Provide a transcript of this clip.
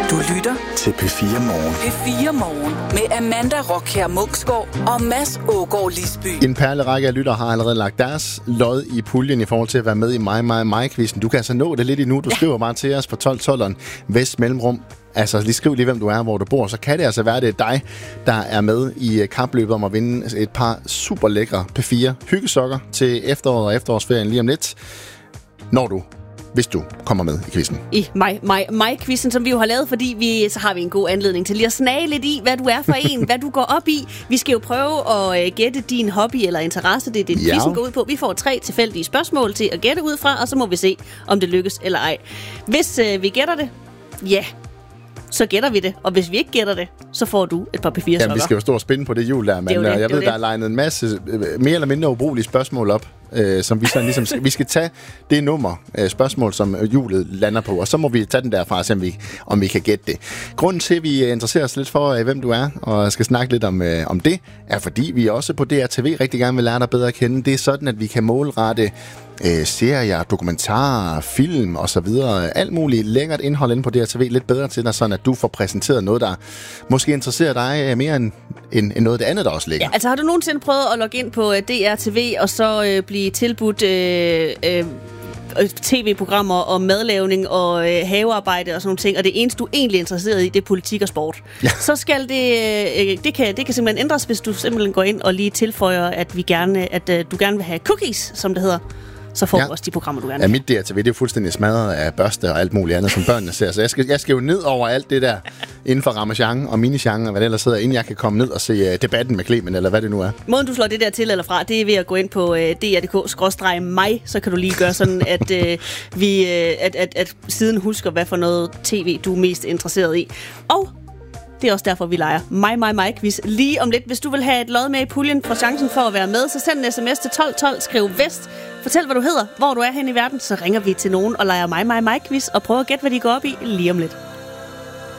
Du lytter til P4 Morgen. P4 Morgen med Amanda Rockher Munksgaard og Mads Ågaard Lisby. En perlerække af lyttere har allerede lagt deres lod i puljen i forhold til at være med i mig-quizzen. Du kan altså nå det lidt endnu. Du skriver bare til os på 1212'eren Vest Mellemrum. Altså, lige skriv lige, hvem du er, hvor du bor. Så kan det altså være, det er dig, der er med i kapløbet om at vinde et par super lækre P4 hyggesokker til efteråret og efterårsferien lige om lidt. Hvis du kommer med i quizzen. I mig-quizzen, som vi jo har lavet, fordi så har vi en god anledning til lige at snage lidt i, hvad du er for en, hvad du går op i. Vi skal jo prøve at gætte din hobby eller interesse. Det er det, quizzen går ud på. Vi får 3 tilfældige spørgsmål til at gætte ud fra, og så må vi se, om det lykkes eller ej. Hvis vi gætter det, så gætter vi det. Og hvis vi ikke gætter det, så får du et par P4-sokker. Jamen, vi skal jo stå og spinde på det hjul der, men jeg ved, der er legnet en masse mere eller mindre ubrugelige spørgsmål op, som vi sådan ligesom vi skal tage det nummer spørgsmål, som hjulet lander på, og så må vi tage den derfra og se, om vi kan gætte det. Grunden til, at vi interesserer os lidt for, hvem du er, og skal snakke lidt om det, er fordi vi også på DRTV rigtig gerne vil lære dig bedre at kende. Det er sådan, at vi kan målrette serier, dokumentarer, film og så videre. Alt muligt lækkert indhold inde på DRTV lidt bedre til dig, sådan at du får præsenteret noget, der måske interesserer dig mere end noget af det andet, der også ligger. Ja, altså har du nogensinde prøvet at logge ind på DRTV og så blive tilbudt tv-programmer om madlavning og havearbejde og sådan nogle ting, og det eneste, du egentlig er interesseret i, det er politik og sport. Ja. Så skal det kan simpelthen ændres, hvis du simpelthen går ind og lige tilføjer, at du gerne vil have cookies, som det hedder. Så får du også de programmer, du gerne vil. Ja, mit DRTV, det er fuldstændig smadret af børste og alt muligt andet, som børnene ser. Så jeg skal jo ned over alt det der inden for ramachan og minichang og hvad det ellers hedder, inden jeg kan komme ned og se Debatten med Clement, eller hvad det nu er. Måden, du slår det der til eller fra, det er ved at gå ind på dr.dk/mig, så kan du lige gøre sådan, at siden husker, hvad for noget tv, du er mest interesseret i. Og det er også derfor, vi leger mig-quiz lige om lidt. Hvis du vil have et lod med i puljen for chancen for at være med, så send en sms til 1212, skriv Vest. Fortæl, hvad du hedder, hvor du er henne i verden, så ringer vi til nogen og leger mig-quiz og prøver at gætte, hvad de går op i lige om lidt.